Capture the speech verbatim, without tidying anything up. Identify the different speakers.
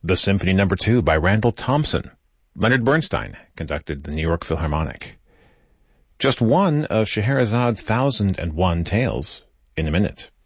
Speaker 1: The Symphony Number Two by Randall Thompson. Leonard Bernstein conducted the New York Philharmonic. Just one of Scheherazade's thousand and one tales in a minute.